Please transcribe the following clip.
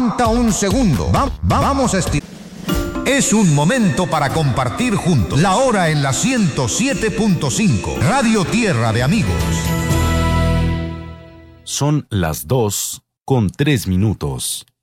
Aguanta un segundo. Vamos a estirar. Es un momento para compartir juntos. La hora en la 107.5. Radio Tierra de Amigos. Son las 2:03.